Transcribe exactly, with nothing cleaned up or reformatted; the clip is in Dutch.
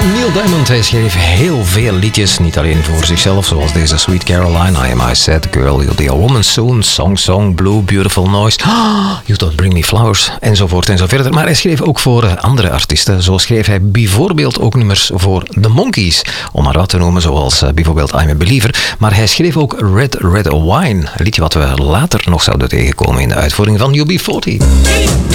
Neil Diamond, hij schreef heel veel liedjes, niet alleen voor zichzelf, zoals deze Sweet Caroline, I Am I Sad Girl, You'll Be a Woman Soon, Song Song, Blue, Beautiful Noise, You Don't Bring Me Flowers, enzovoort en zo verder. Maar hij schreef ook voor andere artiesten. Zo schreef hij bijvoorbeeld ook nummers voor The Monkees, om maar wat te noemen, zoals uh, bijvoorbeeld I'm a Believer. Maar hij schreef ook Red Red Wine, een liedje wat we later nog zouden tegenkomen in de uitvoering van U B forty.